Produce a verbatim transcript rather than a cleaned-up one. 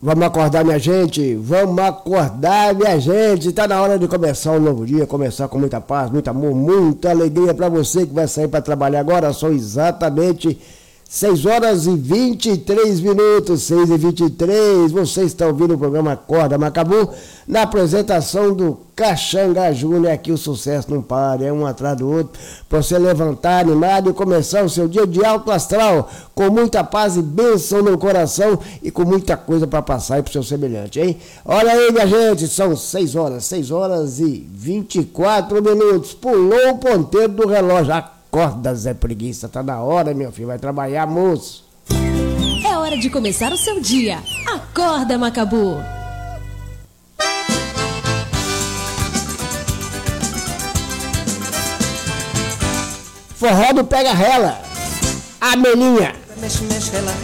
Vamos acordar, minha gente, vamos acordar, minha gente, tá na hora de começar um novo dia, começar com muita paz, muito amor, muita alegria para você que vai sair para trabalhar agora. São exatamente seis horas e vinte e três minutos, seis e vinte e três, você está ouvindo o programa Acorda Macabu, na apresentação do Caxanga Júnior. Aqui o sucesso não para, é um atrás do outro, para você levantar animado e começar o seu dia de alto astral, com muita paz e bênção no coração e com muita coisa para passar aí pro seu semelhante, hein? Olha aí, minha gente, são seis horas, seis horas e vinte e quatro minutos, pulou o ponteiro do relógio. Acorda, Zé Preguiça, tá na hora, meu filho, vai trabalhar, moço. É hora de começar o seu dia. Acorda, Macabu. Forró do Pega Rela, a Melinha. Mexe, mexe, rela,